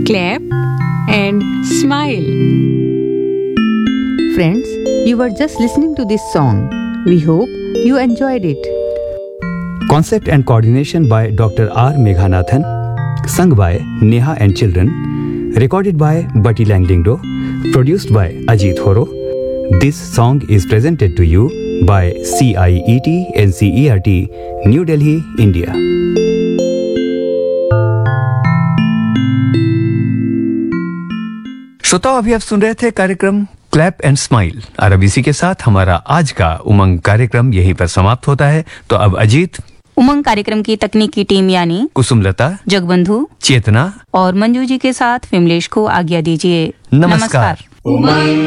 clap and smile. Friends, you were just listening to this song. We hope you enjoyed it. Concept and coordination by Dr. R. Meghanathan. Sung by Neha and Children. Recorded by Bati Langlingdo. Produced by Ajit Horo. This song is presented to you by CIET NCERT, New Delhi, India. श्रोताओ, अभी आप सुन रहे थे कार्यक्रम clap and smile और अब इसी के साथ हमारा आज का उमंग कार्यक्रम यहीं पर समाप्त होता है। तो अब अजीत, उमंग कार्यक्रम की तकनीकी टीम यानी कुसुमलता, जगबंधु, चेतना और मंजू जी के साथ विमलेश को आज्ञा दीजिए। नमस्कार।